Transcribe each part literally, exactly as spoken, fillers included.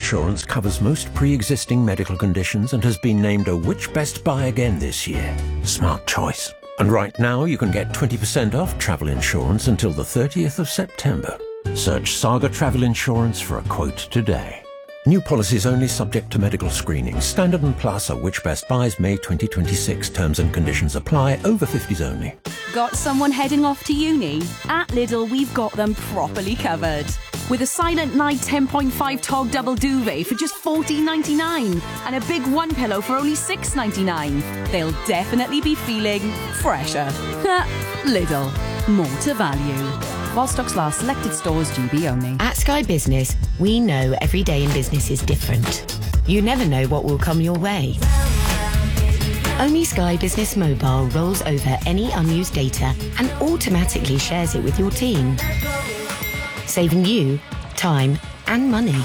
Insurance covers most pre-existing medical conditions and has been named a Which Best Buy again this year. Smart choice. And right now you can get twenty percent off travel insurance until the thirtieth of September. Search Saga Travel Insurance for a quote today. New policies only subject to medical screening. Standard and Plus are Which Best Buys May twenty twenty-six. Terms and conditions apply. Over fifties only. Got someone heading off to uni? At Lidl, we've got them properly covered. With a Silent Night ten point five Tog double duvet for just fourteen ninety-nine and a big one pillow for only six ninety-nine. They'll definitely be feeling fresher. Lidl. More to value. While stocks last, selected stores G B only. At Sky Business, we know every day in business is different. You never know what will come your way. Only Sky Business Mobile rolls over any unused data and automatically shares it with your team, saving you time and money.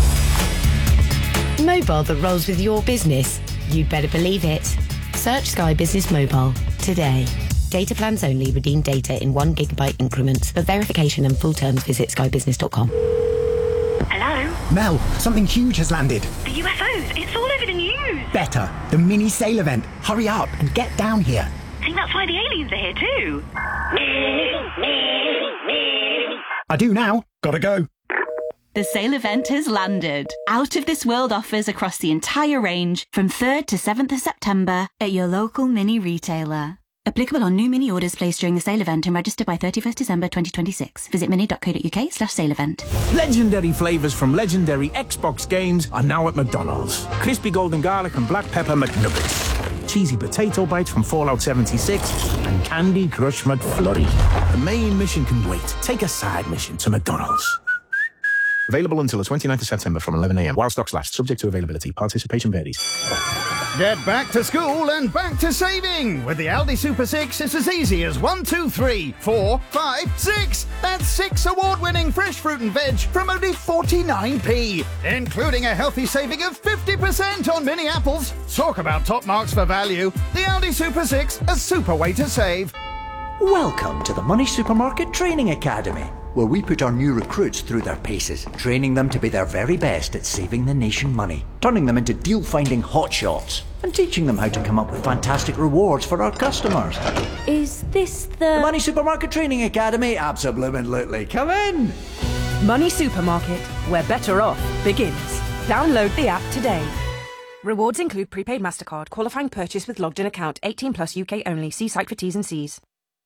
Mobile that rolls with your business. You'd better believe it. Search Sky Business Mobile today. Data plans only. Redeem data in one gigabyte increments. For verification and full terms, visit sky business dot com. Hello? Mel, something huge has landed. The U F Os. It's all over the news. Better. The mini sail event. Hurry up and get down here. I think that's why the aliens are here too. I do now. Gotta go. The sale event has landed. Out of this world offers across the entire range from third to seventh of September at your local mini retailer. Applicable on new mini orders placed during the sale event and registered by thirty-first December twenty twenty-six. Visit mini dot co dot uk slash sale event. Legendary flavours from legendary Xbox games are now at McDonald's. Crispy golden garlic and black pepper McNuggets. Cheesy potato bites from Fallout seventy-six. And Candy Crush McFlurry. The main mission can wait. Take a side mission to McDonald's. Available until the twenty-ninth of September from eleven a m. While stocks last. Subject to availability. Participation varies. Get back to school and back to saving! With the Aldi Super six, it's as easy as one, two, three, four, five, six! That's six award-winning fresh fruit and veg from only forty-nine p, including a healthy saving of fifty percent on mini apples. Talk about top marks for value. The Aldi Super six, a super way to save. Welcome to the Money Supermarket Training Academy, where we put our new recruits through their paces, training them to be their very best at saving the nation money, turning them into deal-finding hotshots, and teaching them how to come up with fantastic rewards for our customers. Is this the... The Money Supermarket Training Academy? Absolutely. Come in! Money Supermarket, where better off begins. Download the app today. Rewards include prepaid MasterCard, qualifying purchase with logged-in account, eighteen plus U K only. See site for T's and C's.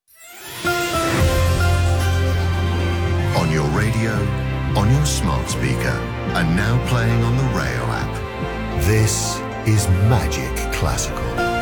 On your radio, on your smart speaker, and now playing on the Rail app. This is Magic Classical.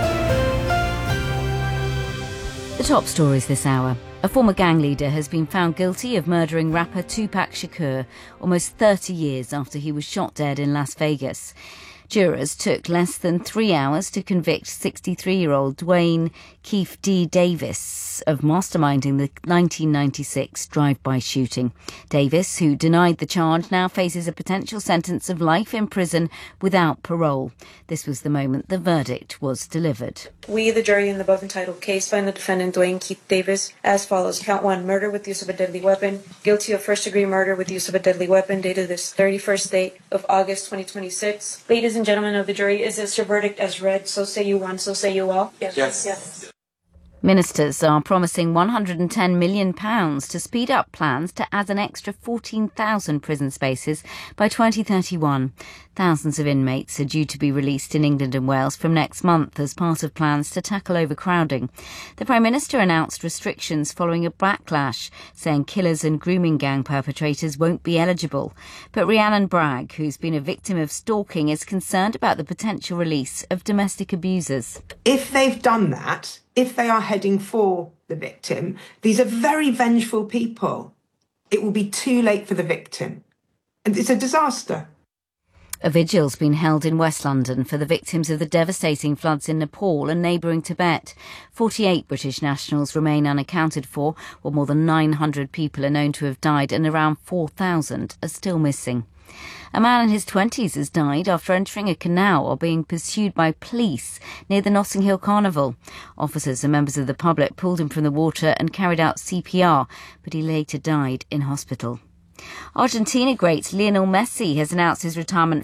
The top stories this hour. A former gang leader has been found guilty of murdering rapper Tupac Shakur almost thirty years after he was shot dead in Las Vegas. Jurors took less than three hours to convict sixty-three-year-old Dwayne Keefe D. Davis of masterminding the nineteen ninety-six drive-by shooting. Davis, who denied the charge, now faces a potential sentence of life in prison without parole. This was the moment the verdict was delivered. We, the jury in the above entitled case, find the defendant Dwayne Keefe Davis as follows. Count one, murder with use of a deadly weapon. Guilty of first-degree murder with use of a deadly weapon, dated this thirty-first day of August twenty twenty-six. Ladies and gentlemen of the jury, is this your verdict as read? So say you one, so say you all? Yes. Yes. yes. Ministers are promising one hundred ten million pounds to speed up plans to add an extra fourteen thousand prison spaces by twenty thirty-one. Thousands of inmates are due to be released in England and Wales from next month as part of plans to tackle overcrowding. The Prime Minister announced restrictions following a backlash, saying killers and grooming gang perpetrators won't be eligible. But Rhiannon Bragg, who's been a victim of stalking, is concerned about the potential release of domestic abusers. If they've done that, if they are heading for the victim, these are very vengeful people. It will be too late for the victim. And it's a disaster. A vigil's been held in West London for the victims of the devastating floods in Nepal and neighbouring Tibet. forty-eight British nationals remain unaccounted for, while more than nine hundred people are known to have died and around four thousand are still missing. A man in his twenties has died after entering a canal while being pursued by police near the Notting Hill Carnival. Officers and members of the public pulled him from the water and carried out C P R, but he later died in hospital. Argentina great Lionel Messi has announced his retirement